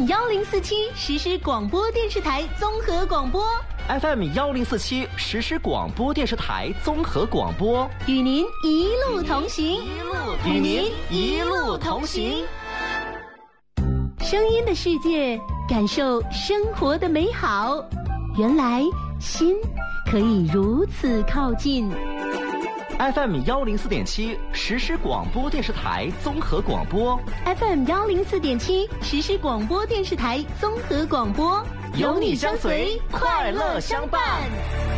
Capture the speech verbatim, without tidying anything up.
幺零四七实时广播电视台综合广播 ，F M 幺零四七实时广播电视台综合广播， 与您一路同行， 一路与您一路同行。 声音的世界，感受生活的美好。原来心可以如此靠近。 F M 幺零四点七实时广播电视台综合广播 ，F M 幺零四点七实时广播电视台综合广播， 有你相随，快乐相伴。